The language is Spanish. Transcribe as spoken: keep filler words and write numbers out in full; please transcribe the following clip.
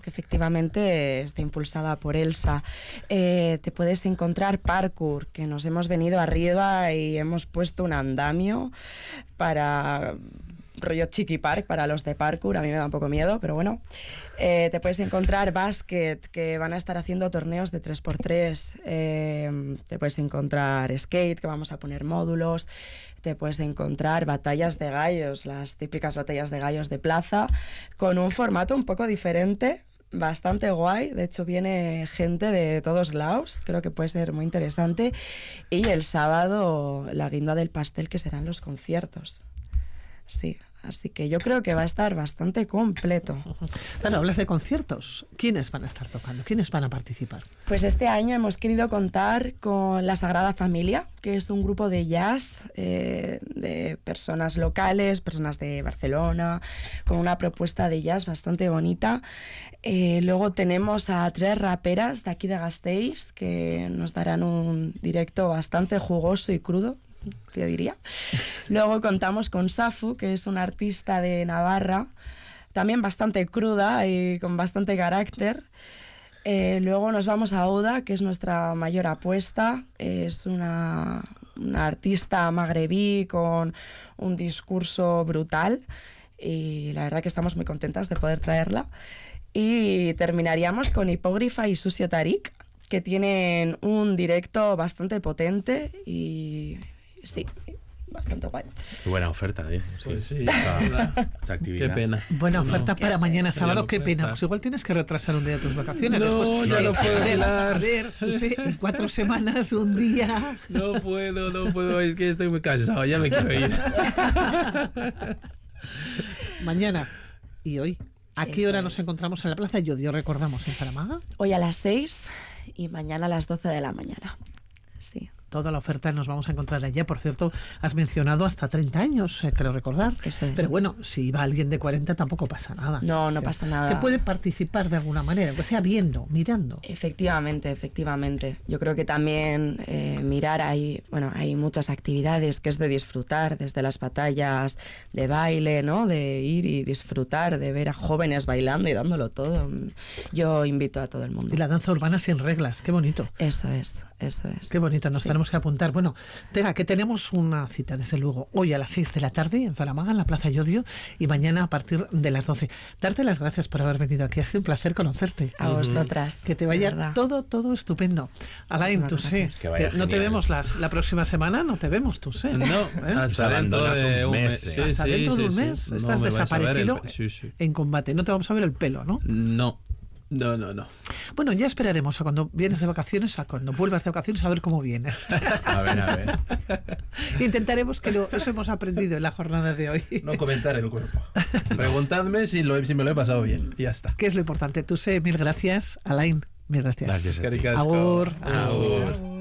que efectivamente está impulsada por Elsa. Eh, te puedes encontrar parkour, que nos hemos venido arriba y hemos puesto un andamio para rollo Chiqui Park para los de parkour. A mí me da un poco miedo, pero bueno. Eh, te puedes encontrar básquet, que van a estar haciendo torneos de tres por tres. Eh, te puedes encontrar skate, que vamos a poner módulos. Te puedes encontrar batallas de gallos, las típicas batallas de gallos de plaza, con un formato un poco diferente, bastante guay. De hecho, viene gente de todos lados, creo que puede ser muy interesante. Y el sábado, la guinda del pastel, que serán los conciertos. Sí, así que yo creo que va a estar bastante completo. Claro, hablas de conciertos. ¿Quiénes van a estar tocando? ¿Quiénes van a participar? Pues este año hemos querido contar con la Sagrada Familia, que es un grupo de jazz eh, de personas locales, personas de Barcelona, con una propuesta de jazz bastante bonita. Eh, luego tenemos a tres raperas de aquí de Gasteiz, que nos darán un directo bastante jugoso y crudo, te diría. Luego contamos con Safu, que es una artista de Navarra, también bastante cruda y con bastante carácter. Eh, luego nos vamos a Oda, que es nuestra mayor apuesta. Es una, una artista magrebí con un discurso brutal y la verdad que estamos muy contentas de poder traerla. Y terminaríamos con Hipógrafa y Susio Tarik, que tienen un directo bastante potente y sí, bastante guay. Qué buena oferta, ¿eh? Sí, pues sí, esa, esa actividad. Qué pena. Buena oferta No, para mañana ya sábado, no qué puede pena. estar. Pues igual tienes que retrasar un día tus vacaciones. No, Después, ya no puedo eh, hablar. A ver, no sé, en cuatro semanas, un día. No puedo, no puedo, es que estoy muy cansado, ya me quiero ir. Mañana y hoy. ¿A qué Eso hora nos es. encontramos en la Plaza Llodio? Recordamos, en Zaramaga. Hoy a las seis y mañana a las doce de la mañana. Sí. Toda la oferta nos vamos a encontrar allá. Por cierto, has mencionado hasta treinta años, eh, creo recordar. Eso es. Pero bueno, si va alguien de cuarenta tampoco pasa nada. No, no pasa nada. Que puede participar de alguna manera, que sea viendo, mirando. Efectivamente, efectivamente. Yo creo que también eh, mirar, hay, bueno, hay muchas actividades que es de disfrutar, desde las batallas de baile, ¿no? De ir y disfrutar, de ver a jóvenes bailando y dándolo todo. Yo invito a todo el mundo. Y la danza urbana sin reglas, qué bonito. Eso es, eso es. Qué bonito, nos Sí. tenemos que apuntar. Bueno, Tega, que tenemos una cita, desde luego, hoy a las seis de la tarde en Zaramaga, en la Plaza Llodio, y mañana a partir de las doce. Darte las gracias por haber venido aquí, ha sido un placer conocerte. A vosotras. Que te de vaya verdad. todo, todo estupendo. Alain, tú sé, gracias. Que vaya que no te genial. vemos las, la próxima semana, no te vemos, tú sé. No, ¿Eh? hasta Pues dentro abandonas de un un mes, mes. eh. Sí, Hasta sí, dentro de un sí, mes sí. estás No me vais a ver el desaparecido pe- Sí, sí. en combate. No te vamos a ver el pelo, ¿no? No, no, no, no. Bueno, ya esperaremos a cuando vienes de vacaciones, a cuando vuelvas de vacaciones, a ver cómo vienes. A ver, a ver. Intentaremos que lo, eso hemos aprendido en la jornada de hoy. No comentar el cuerpo. Preguntadme si, lo, si me lo he pasado bien. Y ya está. ¿Qué es lo importante? Tú sé, mil gracias. Alain, mil gracias. Gracias a ti. Eskerrik asko. Agur. Agur.